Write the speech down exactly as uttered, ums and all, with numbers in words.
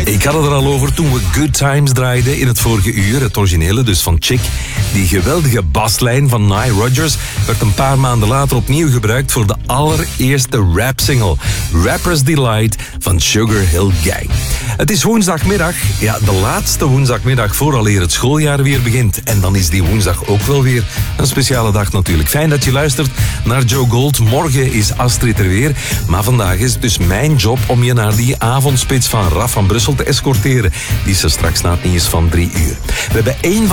Ik had het er al over toen we Good Times draaiden in het vorige uur. Het originele dus van Chick. Die geweldige baslijn van Nile Rodgers werd een paar maanden later opnieuw gebruikt voor de allereerste rap-single. Rapper's Delight van Sugar Hill Gang. Het is woensdagmiddag. Ja, de laatste woensdagmiddag vooraleer het schooljaar weer begint. En dan is die woensdag ook wel weer een speciale dag natuurlijk. Fijn dat je luistert naar Joe Gold. Morgen is Astrid er weer. Maar vandaag is het dus mijn job om je naar die avondspits van Raf van Brussel te escorteren. Die is er straks na het nieuws van drie uur. We hebben één van